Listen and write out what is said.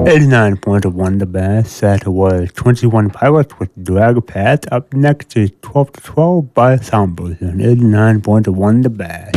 89.1 the best. That was 21 Pilots with Drag Path. Up next is 12 to 12 by Soundbooth on 89.1 the best.